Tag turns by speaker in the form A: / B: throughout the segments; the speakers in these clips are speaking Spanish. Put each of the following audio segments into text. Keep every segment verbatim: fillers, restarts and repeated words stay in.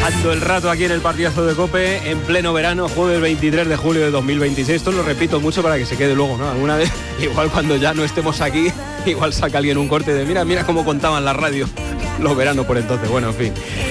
A: Pasando el rato aquí en el partidazo de COPE, en pleno verano, jueves veintitrés de julio de dos mil veintiséis. Esto lo repito mucho para que se quede luego, ¿no? Alguna vez, igual cuando ya no estemos aquí, igual saca alguien un corte de mira, mira cómo contaban la radio los veranos por entonces. Bueno, en fin.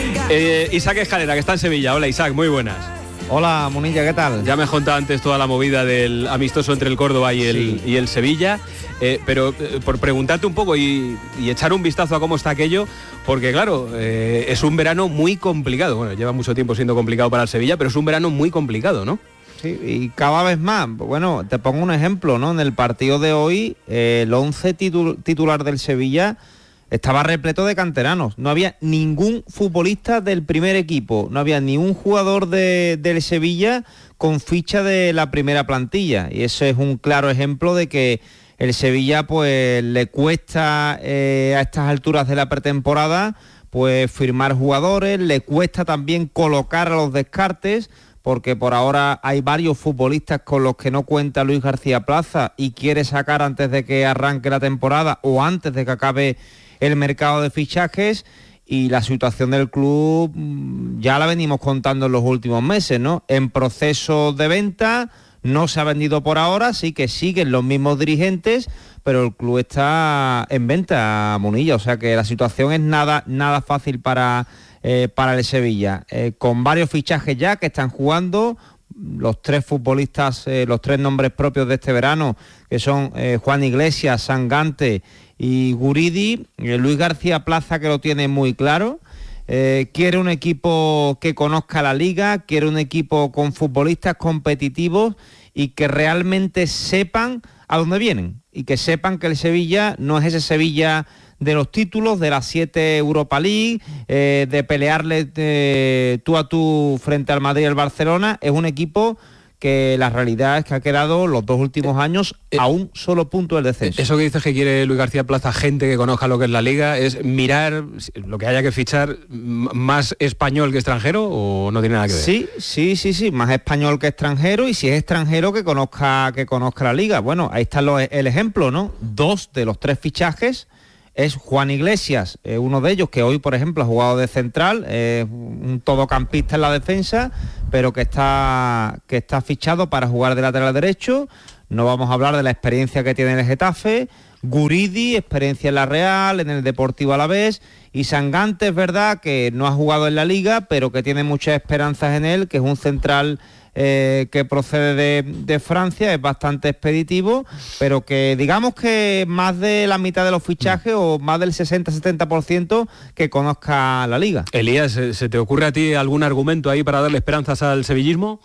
A: Eh, Isaac Escalera, que está en Sevilla. Hola, Isaac, muy buenas.
B: Hola, Munilla, ¿qué tal?
A: Ya me has contado antes toda la movida del amistoso entre el Córdoba y el, sí. y el Sevilla, eh, pero eh, por preguntarte un poco y, y echar un vistazo a cómo está aquello, porque claro, eh, es un verano muy complicado. Bueno, lleva mucho tiempo siendo complicado para el Sevilla, pero es un verano muy complicado, ¿no?
B: Sí, y cada vez más. Bueno, te pongo un ejemplo, ¿no? En el partido de hoy, eh, el once titul- titular del Sevilla estaba repleto de canteranos. No había ningún futbolista del primer equipo, no había ni un jugador de, del Sevilla con ficha de la primera plantilla. Y eso es un claro ejemplo de que el Sevilla pues le cuesta eh, a estas alturas de la pretemporada pues firmar jugadores, le cuesta también colocar a los descartes, porque por ahora hay varios futbolistas con los que no cuenta Luis García Plaza y quiere sacar antes de que arranque la temporada o antes de que acabe el mercado de fichajes, y la situación del club ya la venimos contando en los últimos meses, ¿no? En proceso de venta, no se ha vendido por ahora, sí que siguen los mismos dirigentes, pero el club está en venta, Munilla, o sea que la situación es nada, nada fácil para, eh, para el Sevilla, eh, con varios fichajes ya que están jugando. Los tres futbolistas, eh, los tres nombres propios de este verano, que son eh, Juan Iglesias, Sangante y Guridi. eh, Luis García Plaza, que lo tiene muy claro, eh, quiere un equipo que conozca la liga, quiere un equipo con futbolistas competitivos y que realmente sepan a dónde vienen, y que sepan que el Sevilla no es ese Sevilla de los títulos, de las siete Europa League, eh, de pelearle eh, tú a tú frente al Madrid y al Barcelona. Es un equipo que la realidad es que ha quedado los dos últimos años eh, a un solo punto del descenso.
A: Eso que dices que quiere Luis García Plaza, gente que conozca lo que es la liga, ¿es mirar lo que haya que fichar más español que extranjero o no tiene nada que ver?
B: Sí, sí, sí, sí, más español que extranjero, y si es extranjero que conozca, que conozca la liga. Bueno, ahí está lo, el ejemplo, ¿no? Dos de los tres fichajes es Juan Iglesias, eh, uno de ellos que hoy, por ejemplo, ha jugado de central, eh, un todocampista en la defensa, pero que está, que está fichado para jugar de lateral derecho. No vamos a hablar de la experiencia que tiene en el Getafe. Guridi, experiencia en la Real, en el Deportivo Alavés, y Sangante, es verdad que no ha jugado en la Liga, pero que tiene muchas esperanzas en él, que es un central Eh, que procede de, de Francia, es bastante expeditivo, pero que digamos que más de la mitad de los fichajes, o más del sesenta setenta por ciento que conozca la liga.
A: Elías, ¿se te ocurre a ti algún argumento ahí para darle esperanzas al sevillismo?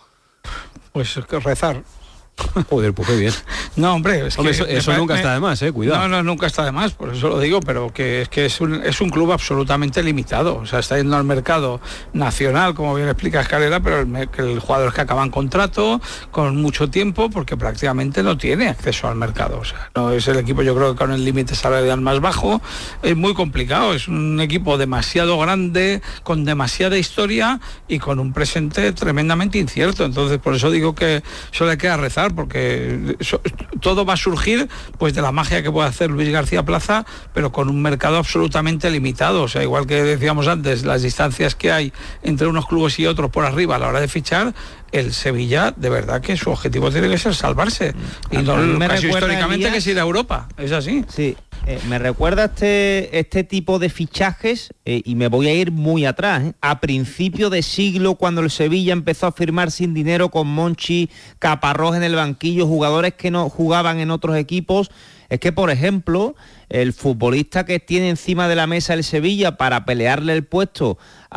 C: Pues rezar.
A: Joder, pues qué bien.
C: No, hombre, es
A: hombre,
C: que
A: eso, eso
C: me,
A: nunca
C: me,
A: está de más, eh, cuidado.
C: No, no, nunca está de más, por eso lo digo, pero que es que es un, es un club absolutamente limitado. O sea, está yendo al mercado nacional, como bien explica Escalera, pero el, el jugadores que acaban contrato con mucho tiempo, porque prácticamente no tiene acceso al mercado. O sea, no es el equipo, yo creo que con el límite salarial más bajo, es muy complicado. Es un equipo demasiado grande, con demasiada historia y con un presente tremendamente incierto. Entonces, por eso digo que solo hay que rezar, porque eso, todo va a surgir pues de la magia que puede hacer Luis García Plaza, pero con un mercado absolutamente limitado. O sea, igual que decíamos antes, las distancias que hay entre unos clubes y otros por arriba a la hora de fichar, el Sevilla, de verdad que su objetivo tiene que ser salvarse. Y no,
B: me
C: casi históricamente
B: Elías,
C: que es ir a Europa, es así.
B: Sí, eh, me recuerda este, este tipo de fichajes, eh, y me voy a ir muy atrás, ¿eh? A principio de siglo, cuando el Sevilla empezó a firmar sin dinero con Monchi, Caparrós en el banquillo, jugadores que no jugaban en otros equipos. Es que, por ejemplo, el futbolista que tiene encima de la mesa el Sevilla para pelearle el puesto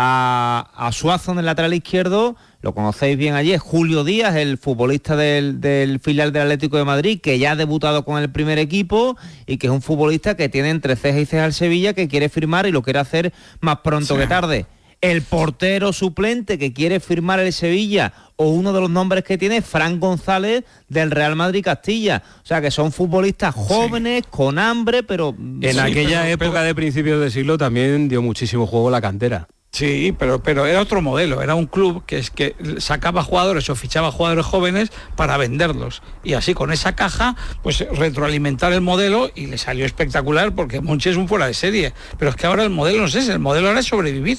B: a, a Suazo en el lateral izquierdo, lo conocéis bien allí, es Julio Díaz, el futbolista del, del filial del Atlético de Madrid, que ya ha debutado con el primer equipo y que es un futbolista que tiene entre ceja y ceja al Sevilla, que quiere firmar y lo quiere hacer más pronto sí. que tarde. El portero suplente que quiere firmar el Sevilla, o uno de los nombres que tiene, Fran González del Real Madrid Castilla. O sea, que son futbolistas jóvenes, sí. con hambre, pero...
A: En sí, aquella pero, época pero... de principios de siglo también dio muchísimo juego la cantera.
C: Sí, pero, pero era otro modelo, era un club que es que sacaba jugadores o fichaba jugadores jóvenes para venderlos. Y así con esa caja, pues retroalimentar el modelo, y le salió espectacular porque Monchi es un fuera de serie. Pero es que ahora el modelo no es ese, el modelo ahora es sobrevivir.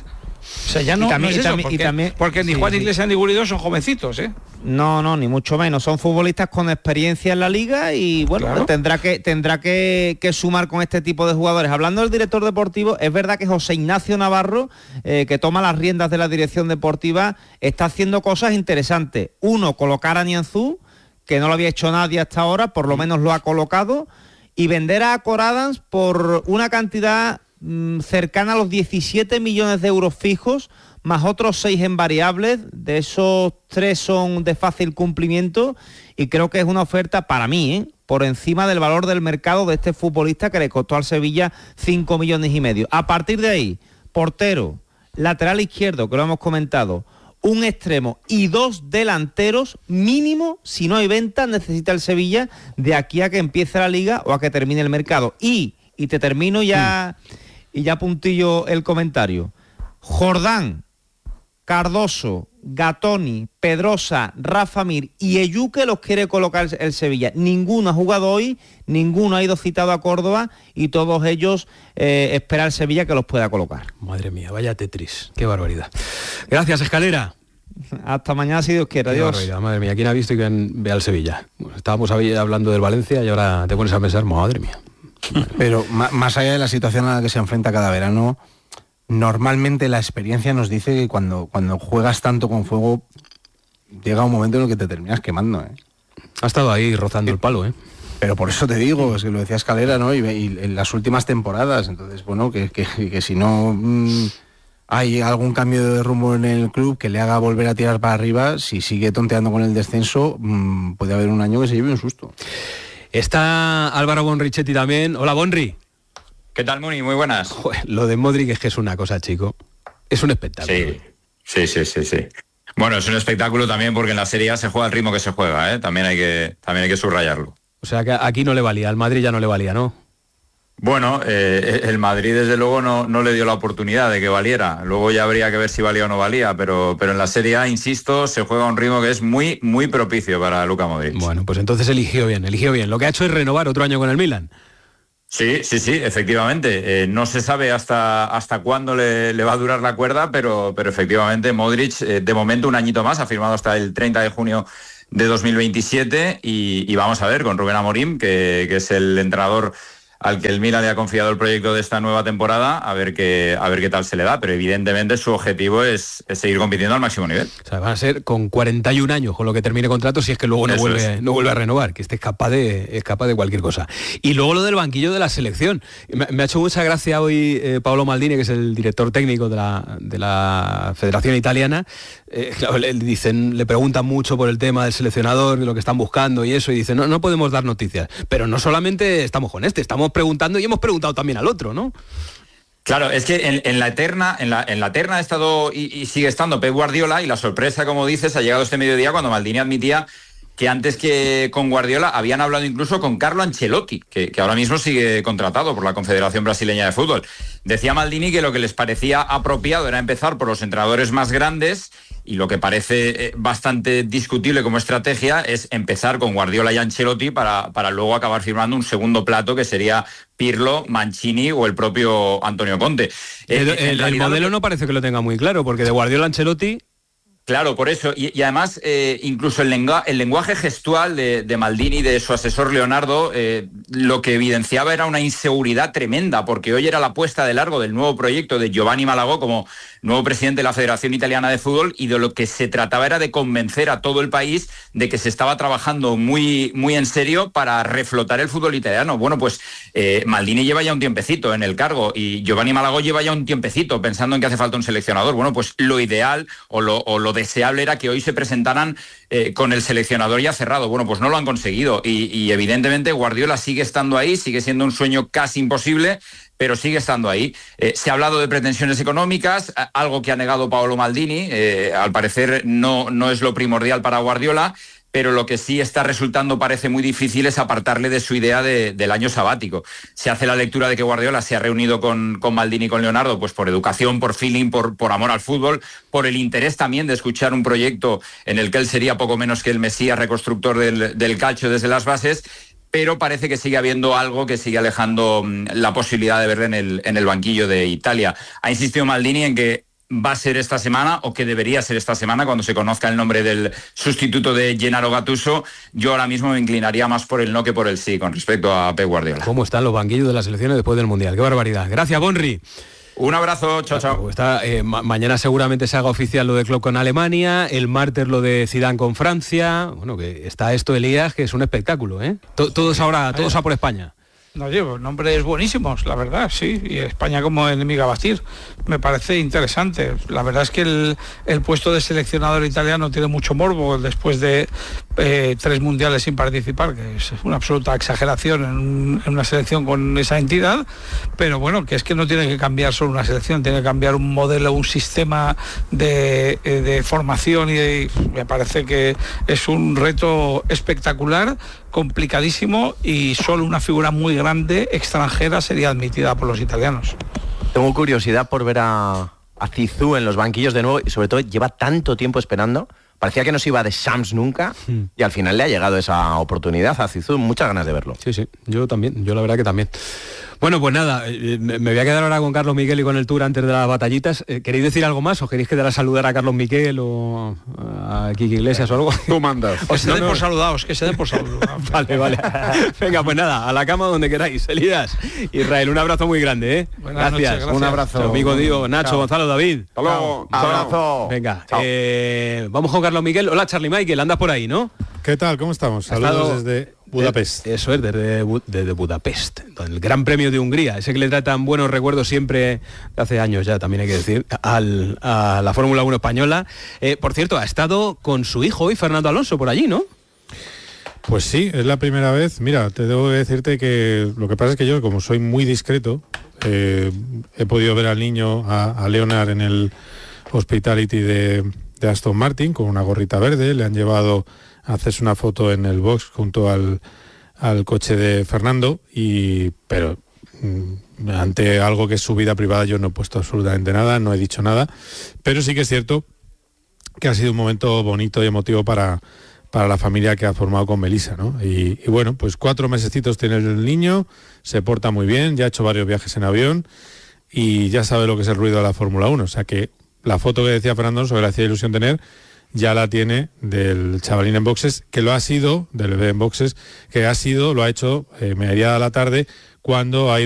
C: O sea, ya no,
B: y también,
C: no es
B: y
C: eso,
B: también,
C: porque,
B: y también,
C: porque ni
B: sí,
C: Juan
B: sí.
C: Iglesias ni Gulidó son jovencitos, ¿eh?
B: No, no, ni mucho menos. Son futbolistas con experiencia en la liga y bueno,
C: Claro.
B: tendrá que tendrá que, que sumar con este tipo de jugadores. Hablando del director deportivo, es verdad que José Ignacio Navarro, eh, que toma las riendas de la dirección deportiva, está haciendo cosas interesantes. Uno, colocar a Nianzú, que no lo había hecho nadie hasta ahora, por lo menos lo ha colocado, y vender a Cor Adams por una cantidad mmm, cercana a los diecisiete millones de euros fijos, más otros seis en variables. De esos tres son de fácil cumplimiento y creo que es una oferta para mí, ¿eh? por encima del valor del mercado de este futbolista que le costó al Sevilla cinco millones y medio. A partir de ahí, portero, lateral izquierdo, que lo hemos comentado, un extremo y dos delanteros mínimo. Si no hay venta, necesita el Sevilla de aquí a que empiece la liga o a que termine el mercado. Y, y te termino ya, mm. y ya puntillo el comentario. Jordán, Cardoso, Gatoni, Pedrosa, Rafa Mir y Eyuque los quiere colocar el Sevilla. Ninguno ha jugado hoy, ninguno ha ido citado a Córdoba y todos ellos eh, espera el Sevilla que los pueda colocar.
A: Madre mía, vaya Tetris, qué barbaridad. Gracias, Escalera.
B: Hasta mañana si Dios quiere, adiós.
A: Madre mía, ¿quién ha visto y quién ve al Sevilla? Bueno, estábamos hablando del Valencia y ahora te pones a pensar, madre mía.
D: Pero más allá de la situación a la que se enfrenta cada verano, normalmente la experiencia nos dice que cuando, cuando juegas tanto con fuego llega un momento en el que te terminas quemando, ¿eh?
A: Ha estado ahí rozando el palo, ¿eh?
D: Pero por eso te digo, es que lo decía Escalera, ¿no? Y, y en las últimas temporadas, entonces, bueno, que, que, que si no mmm, hay algún cambio de rumbo en el club que le haga volver a tirar para arriba, si sigue tonteando con el descenso, mmm, puede haber un año que se lleve un susto.
A: Está Álvaro Bonrichetti también. Hola, Bonri.
E: ¿Qué tal, Muni? Muy buenas.
A: Joder, lo de Modric es que es una cosa, chico. Es un espectáculo.
E: Sí, sí, sí, sí, sí. Bueno, es un espectáculo también porque en la Serie A se juega al ritmo que se juega, ¿eh? También hay que, también hay que subrayarlo.
A: O sea que aquí no le valía, al Madrid ya no le valía, ¿no?
E: Bueno, eh, el Madrid desde luego no, no le dio la oportunidad de que valiera. Luego ya habría que ver si valía o no valía, pero, pero en la Serie A, insisto, se juega a un ritmo que es muy, muy propicio para Luka Modric.
A: Bueno, pues entonces eligió bien, eligió bien. Lo que ha hecho es renovar otro año con el Milan.
E: Sí, sí, sí, efectivamente. Eh, no se sabe hasta, hasta cuándo le, le va a durar la cuerda, pero, pero efectivamente Modric, eh, de momento un añito más, ha firmado hasta el treinta de junio de dos mil veintisiete y, y vamos a ver con Rubén Amorim, que, que es el entrenador al que el Milan le ha confiado el proyecto de esta nueva temporada, a ver qué, a ver qué tal se le da, pero evidentemente su objetivo es, es seguir compitiendo al máximo nivel.
A: O sea, van a ser con cuarenta y un años con lo que termine contrato, si es que luego no vuelve, no vuelve a renovar, que este es capaz de, es capaz de cualquier cosa. Y luego lo del banquillo de la selección. Me, me ha hecho mucha gracia hoy eh, Paolo Maldini, que es el director técnico de la, de la Federación Italiana. Eh, claro, le, dicen, le preguntan mucho por el tema del seleccionador, de lo que están buscando y eso, y dicen, no, no podemos dar noticias. Pero no solamente estamos con este, estamos preguntando y hemos preguntado también al otro, ¿no?
E: Claro, es que en, en la eterna, en la, en la eterna ha estado y, y sigue estando Pep Guardiola, y la sorpresa, como dices, ha llegado este mediodía cuando Maldini admitía que antes que con Guardiola habían hablado incluso con Carlo Ancelotti, que, que ahora mismo sigue contratado por la Confederación Brasileña de Fútbol. Decía Maldini que lo que les parecía apropiado era empezar por los entrenadores más grandes, y lo que parece bastante discutible como estrategia es empezar con Guardiola y Ancelotti para, para luego acabar firmando un segundo plato que sería Pirlo, Mancini o el propio Antonio Conte.
A: El, eh, el, el modelo no parece que lo tenga muy claro, porque de Guardiola a Ancelotti...
E: Claro, por eso. Y, y además, eh, incluso el, lengua, el lenguaje gestual de, de Maldini, de su asesor Leonardo, eh, lo que evidenciaba era una inseguridad tremenda, porque hoy era la puesta de largo del nuevo proyecto de Giovanni Malagò como nuevo presidente de la Federación Italiana de Fútbol, y de lo que se trataba era de convencer a todo el país de que se estaba trabajando muy, muy en serio para reflotar el fútbol italiano. Bueno, pues eh, Maldini lleva ya un tiempecito en el cargo y Giovanni Malagò lleva ya un tiempecito pensando en que hace falta un seleccionador. Bueno, pues lo ideal o lo, o lo deseable era que hoy se presentaran eh, con el seleccionador ya cerrado. Bueno, pues no lo han conseguido y, y evidentemente Guardiola sigue estando ahí, sigue siendo un sueño casi imposible, pero sigue estando ahí. Eh, se ha hablado de pretensiones económicas, algo que ha negado Paolo Maldini. Eh, al parecer no, no es lo primordial para Guardiola, pero lo que sí está resultando parece muy difícil es apartarle de su idea de, del año sabático. Se hace la lectura de que Guardiola se ha reunido con, con Maldini y con Leonardo pues por educación, por feeling, por, por amor al fútbol, por el interés también de escuchar un proyecto en el que él sería poco menos que el mesías reconstructor del, del calcio desde las bases, pero parece que sigue habiendo algo que sigue alejando la posibilidad de verle en el, en el banquillo de Italia. Ha insistido Maldini en que va a ser esta semana o que debería ser esta semana cuando se conozca el nombre del sustituto de Gennaro Gattuso. Yo ahora mismo me inclinaría más por el no que por el sí con respecto a Pep Guardiola.
A: ¿Cómo están los banquillos de las selecciones después del Mundial? ¡Qué barbaridad! Gracias, Bonri.
E: Un abrazo, chao, chao.
A: Está, eh, ma- mañana seguramente se haga oficial lo de Klopp con Alemania, el martes lo de Zidane con Francia. Bueno, que está esto, Elías, que es un espectáculo, ¿eh? To- todos ahora, todos a por España.
C: No llevo nombres buenísimos, la verdad, sí, y España como enemiga a batir, me parece interesante. La verdad es que el, el puesto de seleccionador italiano tiene mucho morbo después de eh, tres mundiales sin participar, que es una absoluta exageración en, un, en una selección con esa entidad, pero bueno, que es que no tiene que cambiar solo una selección, tiene que cambiar un modelo, un sistema de, de formación y de, me parece que es un reto espectacular, complicadísimo, y solo una figura muy grande extranjera sería admitida por los italianos.
F: Tengo curiosidad por ver a, a Zizou en los banquillos de nuevo, y sobre todo lleva tanto tiempo esperando. Parecía que no se iba de Shams nunca, mm. y al final le ha llegado esa oportunidad a Zizou. Muchas ganas de verlo.
A: Sí, sí, yo también, yo la verdad que también. Bueno, pues nada, eh, me voy a quedar ahora con Carlos Miquel y con el Tour antes de las batallitas. Eh, ¿Queréis decir algo más o queréis quedar a saludar a Carlos Miquel o a Kiki Iglesias o algo?
G: Tú mandas.
C: Que se den
A: no, no.
C: por saludados, que se den por saludados.
A: Vale, vale. Venga, pues nada, a la cama donde queráis. Elías, Israel, un abrazo muy grande, ¿eh?
C: Buenas
A: Gracias.
C: noches, gracias.
G: Un abrazo.
A: Nuestro amigo Diego, Nacho,
C: Chao.
A: Gonzalo, David.
G: Hasta luego. Chao.
F: Abrazo.
A: Venga, eh, vamos con Carlos Miquel. Hola, Charlie Michael, andas por ahí, ¿no?
H: ¿Qué tal? ¿Cómo estamos?
A: Ha
H: Saludos
A: estado-
H: desde Budapest.
A: Eh, Eso es, desde, Bu- desde Budapest, el Gran Premio de Hungría, ese que le trae tan buenos recuerdos siempre, de hace años ya, también hay que decir, al, a la Fórmula uno española. Eh, por cierto, ha estado con su hijo hoy, Fernando Alonso, por allí, ¿no?
H: Pues sí, es la primera vez. Mira, te debo decirte que lo que pasa es que yo, como soy muy discreto, eh, he podido ver al niño, a, a Leonard, en el Hospitality de, de Aston Martin, con una gorrita verde. Le han llevado a hacerse una foto en el box junto al, al coche de Fernando, y pero mm, ante algo que es su vida privada yo no he puesto absolutamente nada, no he dicho nada, pero sí que es cierto que ha sido un momento bonito y emotivo para, para la familia que ha formado con Melissa, ¿no? Y, y bueno, pues cuatro mesecitos tiene el niño, se porta muy bien, ya ha hecho varios viajes en avión y ya sabe lo que es el ruido de la Fórmula uno, o sea que la foto que decía Fernando, sobre la hacía ilusión tener, ya la tiene del chavalín en boxes, que lo ha sido, del bebé en boxes, que ha sido, lo ha hecho eh, media a la tarde, cuando ha ido